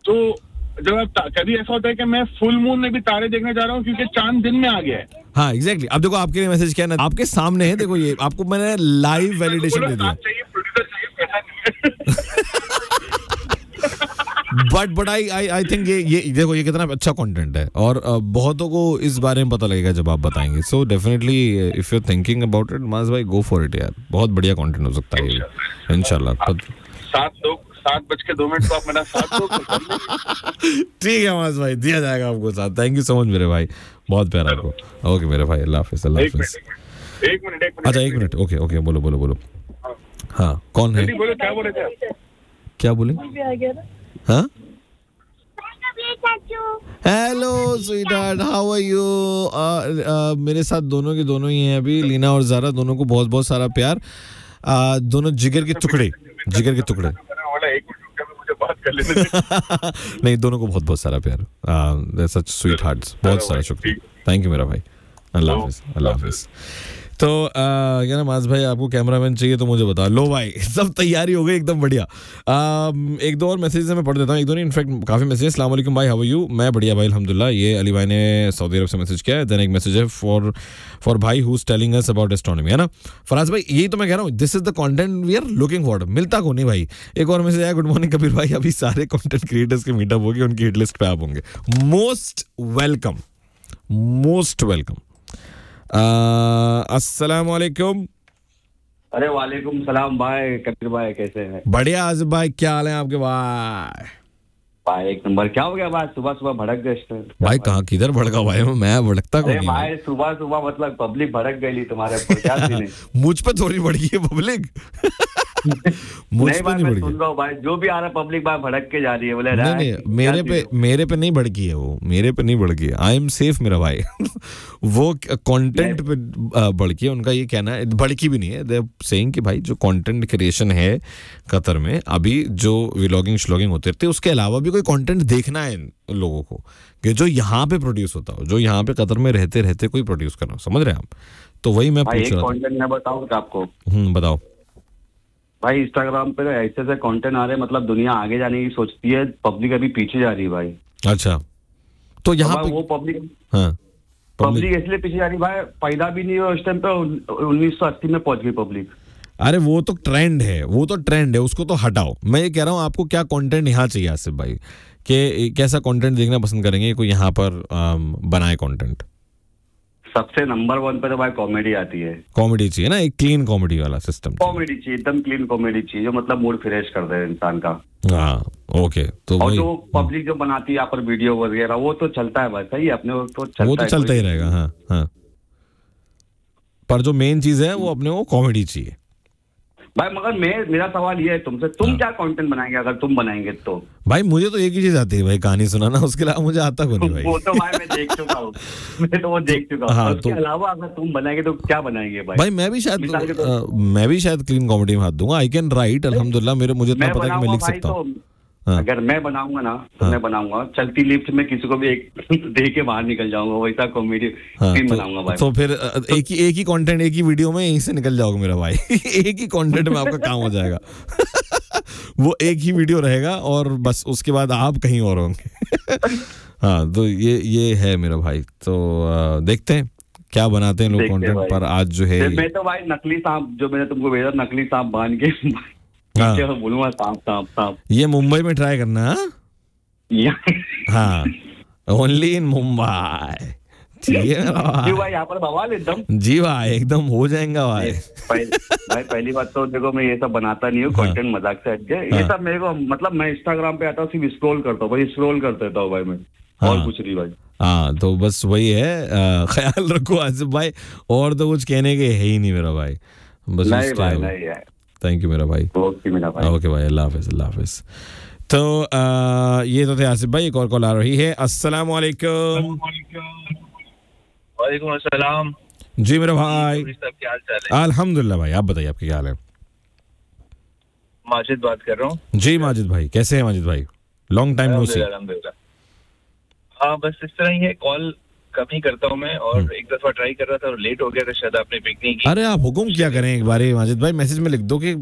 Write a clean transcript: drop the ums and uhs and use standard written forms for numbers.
तो जब कभी ऐसा होता है कि मैं फुल मून में भी तारे देखने जा रहा हूँ क्योंकि चांद दिन में आ गया है। हाँ एग्जैक्टली। अब देखो आपके लिए मैसेज क्या है ना, आपके सामने है, देखो ये आपको मैंने लाइव वैलिडेशन दे दिया। प्रोड्यूसर चाहिए, पैसा नहीं है। बट आई थिंक ये देखो ये कितना अच्छा कंटेंट है और बहुतों को इस बारे में पता लगेगा जब आप बताएंगे। So definitely if you thinking about it माज भाई, गो फॉर इट यार, बहुत बढ़िया कंटेंट हो सकता है ये इंशाल्लाह। 7:02 को आप मेरा साथ दो। ठीक है माज भाई, दिया जाएगा आपको साथ। थैंक यू सो मच मेरे भाई, बहुत प्यारा आपको। ओके मेरे भाई, अल्लाह हाफिज़। अल्लाह हाफिज़। एक मिनट अच्छा एक मिनट, ओके बोलो। हाँ कौन है? बोलो, क्या बोले थे? क्या बोले? हाँ hello sweet heart, how are you? मेरे साथ दोनों के दोनों ही हैं अभी, लीना और ज़ारा, दोनों को बहुत बहुत सारा प्यार। दोनों जिगर के टुकड़े। मुझे बात कर लेने नहीं, दोनों को बहुत बहुत सारा प्यार। सच स्वीट हार्ट्स, बहुत सारा शुक्रिया। थैंक यू मेरा भाई, अल्लाह हाफिज़। अल्लाह हाफिज़। तो क्या ना माज भाई, आपको कैमरामैन चाहिए तो मुझे बताओ। लो भाई, सब तैयारी हो गई एकदम बढ़िया। एक दो और मैसेजेस मैं पढ़ देता हूँ, एक दो नहीं इनफैक्ट काफ़ी मैसेज। अस्सलाम वालेकुम भाई, हाउ आर यू? मैं बढ़िया भाई अल्हम्दुलिल्लाह। ये अली भाई ने सऊदी अरब से मैसेज किया है। देन एक मैसेज है फॉर भाई who is telling us about astronomy, है ना फराज भाई? यही तो मैं कह रहा हूँ, this is the content we are looking for. मिलता को नहीं भाई। एक और मैसेज आया, गुड मॉर्निंग कबीर भाई, अभी सारे कंटेंट क्रिएटर्स के मीटअप होगी, उनकी हिट लिस्ट पे आप होंगे। Most welcome. अस्सलाम वालेकुम। अरे वालेकुम सलाम भाई, कबीर भाई कैसे हैं? बढ़िया आसिफ भाई, क्या हाल है आपके भाई? भाई एक नंबर। क्या हो गया भाई, सुबह भड़क गए भाई? कहाँ किधर भड़का भाई? मैं भड़कता कौन? भाई सुबह मतलब पब्लिक भड़क गई तुम्हारे ऊपर, क्या सीन है? मुझ पे थोड़ी भड़की है पब्लिक। मुझ नहीं पे नहीं भड़की। सुन रहा हूँ भाई, जो भी आ रहा है पब्लिक भाई भड़क के जा रही है। बोले नहीं, मेरे पे नहीं भड़की है वो, मेरे पे नहीं भड़की है। आई एम सेफ मेरा भाई। वो कंटेंट पे भड़की है, उनका ये कहना है। भड़की भी नहीं है, दे आर सेइंग कि भाई जो कंटेंट क्रिएशन है कतर में, अभी जो व्लॉगिंग होते रहते, उसके अलावा भी कोई कंटेंट देखना है लोगों को, कि जो यहाँ पे प्रोड्यूस होता हो, जो यहाँ पे कतर में रहते रहते कोई प्रोड्यूस करना हो, समझ रहे हैं आप? तो वही मैं पूछ रहा था। मैं बताऊँ आपको? बताओ भाई। इंस्टाग्राम पे ऐसे कंटेंट आ रहे हैं, मतलब दुनिया आगे जाने की सोचती है, पब्लिक अभी पीछे जा रही है भाई। अच्छा, तो यहाँ पे वो पब्लिक इसलिए पीछे जा रही भाई, पैदा भी नहीं हुआ उस टाइम पे, 1980 में पहुंच गई पब्लिक। अरे वो तो ट्रेंड है, उसको तो हटाओ। मैं ये कह रहा हूँ आपको क्या कंटेंट यहाँ चाहिए आसिफ भाई, कि कैसा कंटेंट देखना पसंद करेंगे कोई यहाँ पर बनाए कंटेंट? सबसे नंबर 1 पे तो भाई कॉमेडी आती है। कॉमेडी चाहिए ना, एक क्लीन कॉमेडी वाला सिस्टम। कॉमेडी चाहिए, एकदम क्लीन कॉमेडी चाहिए, जो मतलब मूड फ्रेश कर दे इंसान का। हाँ ओके। तो और जो पब्लिक जो बनाती है यहाँ पर वीडियो वगैरह, वो तो चलता है भाई, सही है अपने, वो तो चलता ही रहेगा। हाँ पर जो मेन चीज है वो अपने को कॉमेडी चाहिए भाई। मगर मेरा सवाल ये है तुमसे, तुम क्या कंटेंट बनाएंगे अगर तुम बनाएंगे तो? भाई मुझे तो एक ही चीज आती है भाई, कहानी सुनाना। उसके अलावा मुझे आता को नहीं भाई। वो तो भाई मैं देख चुका हूँ। हाँ, उसके अलावा अगर तुम बनाएंगे तो क्या बनाएंगे भाई? भाई मैं भी शायद क्लीन कॉमेडी में हाथ दूंगा। आई कैन राइट अल्हम्दुलिल्लाह, मुझे इतना पता है कि मैं लिख सकता हूँ। अगर मैं बनाऊंगा ना तो मैं बनाऊंगा चलती लिफ्ट में किसी को भी एक दे के बाहर निकल जाऊंगा, वैसा कॉमेडी बनाऊंगा भाई। तो फिर एक ही कंटेंट, एक ही वीडियो में यहीं से निकल जाओगे मेरा भाई। एक ही कंटेंट में आपका काम हो जाएगा। वो एक ही वीडियो रहेगा और बस उसके बाद आप कहीं और होंगे। हाँ तो ये है मेरा भाई। तो देखते हैं क्या बनाते हैं लोग कंटेंट पर। आज जो है मैं तो भाई नकली सांप, जो मैंने तुमको भेजा, नकली सांप बांध के बोलूंगा सांप। ये मुंबई में ट्राई करना। हाँ ओनली इन मुंबई। ठीक है जी भाई, यहाँ पर बवाल एकदम। जी भाई एकदम हो जाएगा भाई। भाई पहली बात तो देखो, मैं ये सब बनाता नहीं हूँ, कंटेंट मजाक से हट के। ये सब मेरे को मतलब, मैं इंस्टाग्राम पे आता हूँ, सिर्फ स्क्रॉल करता हूँ भाई, स्क्रॉल करते रहता हूँ भाई मैं, और कुछ नहीं भाई। हाँ तो बस वही है। ख्याल रखो आसिफ भाई, और तो कुछ कहने के है ही नहीं मेरा भाई। बस नहीं भाई, नहीं है। थैंक यू मेरा भाई। ओके भाई, अल्लाह हाफिज़। तो ये तो थे आसिफ भाई। एक और कॉल आ रही है। अस्सलाम वालेकुम। वालेकुम अस्सलाम जी मेरा भाई, क्या हाल चाल है? अल्हम्दुलिल्लाह भाई, आप बताइए आपके क्या हाल है? माजिद बात कर रहा हूँ। जी माजिद भाई, कैसे हैं माजिद भाई? लॉन्ग टाइम नो सी। हाँ बस इस तरह ही है, कॉल कम ही करता हूँ मैं, और एक दफा ट्राई कर रहा था और लेट हो गया था, शायद आपने पिक नहीं की। अरे आप हुक्म क्या करें, एक बार माजिद भाई मैसेज में लिख दो कि